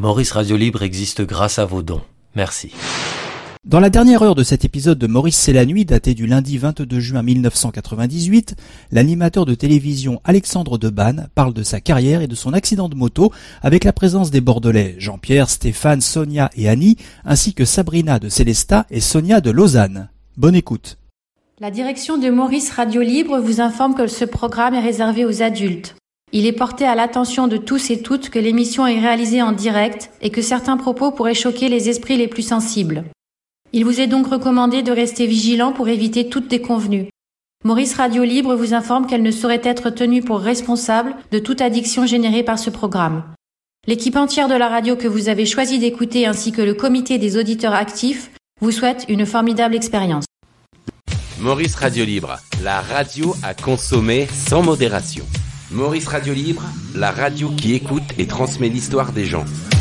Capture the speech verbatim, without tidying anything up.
Maurice Radio Libre existe grâce à vos dons. Merci. Dans la dernière heure de cet épisode de Maurice c'est la nuit, daté du lundi vingt-deux juin mille neuf cent quatre-vingt-dix-huit, l'animateur de télévision Alexandre Debanne parle de sa carrière et de son accident de moto avec la présence des Bordelais Jean-Pierre, Stéphane, Sonia et Annie, ainsi que Sabrina de Célestat et Sonia de Lausanne. Bonne écoute. La direction de Maurice Radio Libre vous informe que ce programme est réservé aux adultes. Il est porté à l'attention de tous et toutes que l'émission est réalisée en direct et que certains propos pourraient choquer les esprits les plus sensibles. Il vous est donc recommandé de rester vigilant pour éviter toute déconvenue. Maurice Radio Libre vous informe qu'elle ne saurait être tenue pour responsable de toute addiction générée par ce programme. L'équipe entière de la radio que vous avez choisi d'écouter ainsi que le comité des auditeurs actifs vous souhaite une formidable expérience. Maurice Radio Libre, la radio à consommer sans modération. Maurice Radio Libre, la radio qui écoute et transmet l'histoire des gens.